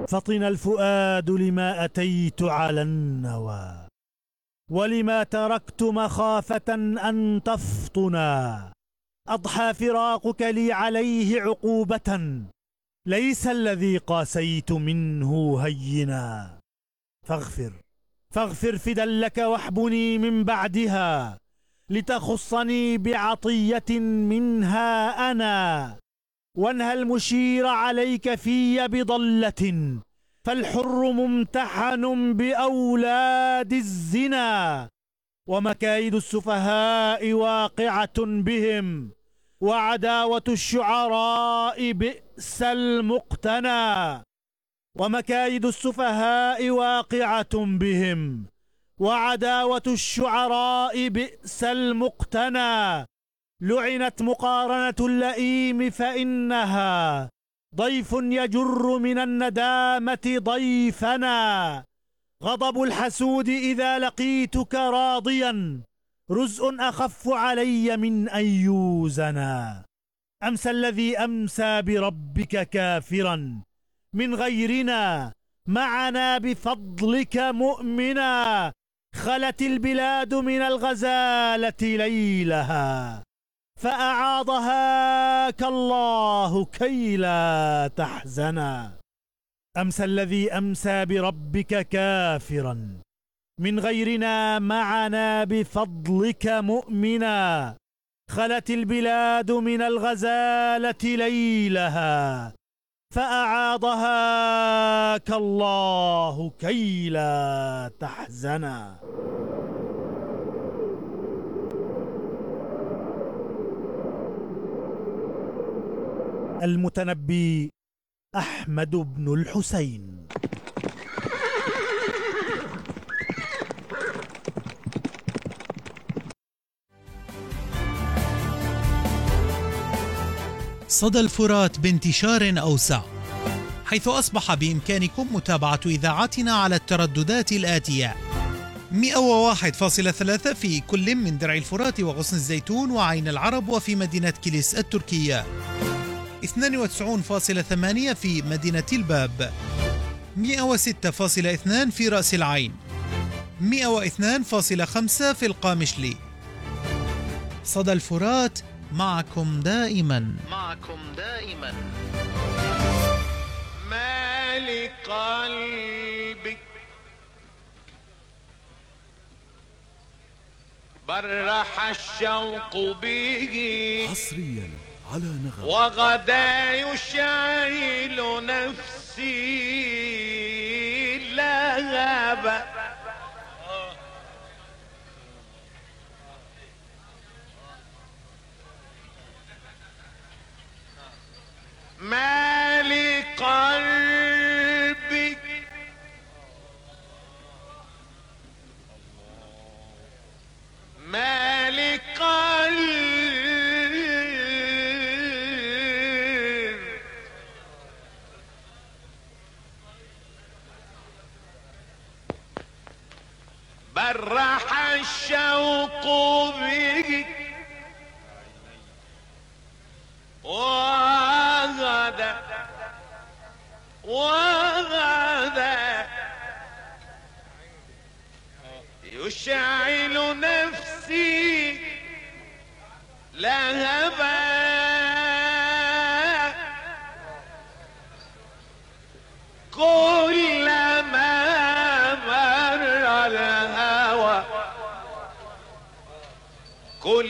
فطن الفؤاد لما أتيت على النوى، ولما تركت مخافة أن تفطنا. أضحى فراقك لي عليه عقوبة، ليس الذي قاسيت منه هينا. فاغفر فدا لك واحبني من بعدها، لتخصني بعطية منها أنا. وانهى المشير عليك في بضلة، فالحر ممتحن بأولاد الزنا. ومكايد السفهاء واقعة بهم، وعداوة الشعراء بئس المقتنى. ومكايد السفهاء واقعة بهم، وعداوة الشعراء بئس المقتنى. لعنت مقارنة اللئيم فإنها ضيف يجر من الندامة ضيفنا. غضب الحسود إذا لقيتك راضيا، رزء أخف علي من أن يوزنا. أمسى الذي أمسى بربك كافرا من غيرنا، معنا بفضلك مؤمنا. خلت البلاد من الغزالة ليلها، فأعاضهاك الله كي لا تحزنا. أمسى الذي أمسى بربك كافرا من غيرنا، معنا بفضلك مؤمنا. خلت البلاد من الغزالة ليلها، فأعاضهاك الله كي لا تحزنا. المتنبي أحمد بن الحسين. صدى الفرات بانتشار أوسع، حيث أصبح بإمكانكم متابعة إذاعتنا على الترددات الآتية: 101.3 في كل من درع الفرات وغصن الزيتون وعين العرب وفي مدينة كيليس التركية، 92.8 في مدينة الباب، 106.2 في رأس العين، 102.5 في القامشلي. صدى الفرات، معكم دائما. مالك قلبك برح الشوق به حصريا على نغم، وغدا يشعل نفسي لهبا. مالك قلبك مالك قلب برح الشوق بك وغدا يشعل نفسي لهبا. كلما مر الهوى